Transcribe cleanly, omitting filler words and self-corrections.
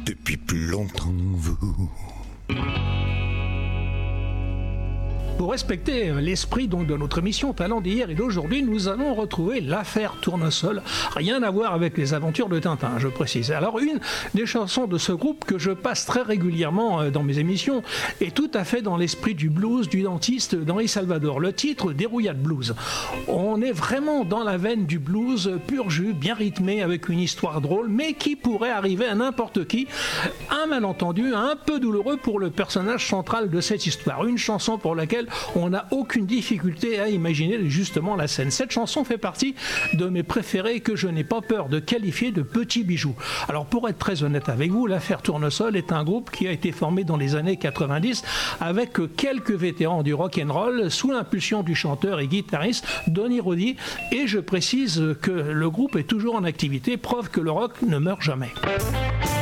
depuis plus longtemps, vous. Pour respecter l'esprit donc de notre émission Talent d'hier et d'aujourd'hui, nous allons retrouver l'affaire Tournesol. Rien à voir avec les aventures de Tintin, je précise. Alors, une des chansons de ce groupe que je passe très régulièrement dans mes émissions est tout à fait dans l'esprit du blues du dentiste d'Henri Salvador. Le titre, Dérouillade Blues. On est vraiment dans la veine du blues pur jus, bien rythmé, avec une histoire drôle, mais qui pourrait arriver à n'importe qui. Un malentendu un peu douloureux pour le personnage central de cette histoire. Une chanson pour laquelle on n'a aucune difficulté à imaginer justement la scène. Cette chanson fait partie de mes préférés que je n'ai pas peur de qualifier de petits bijoux. Alors pour être très honnête avec vous, l'affaire Tournesol est un groupe qui a été formé dans les années 90 avec quelques vétérans du rock'n'roll sous l'impulsion du chanteur et guitariste Donny Roddy, et je précise que le groupe est toujours en activité, preuve que le rock ne meurt jamais.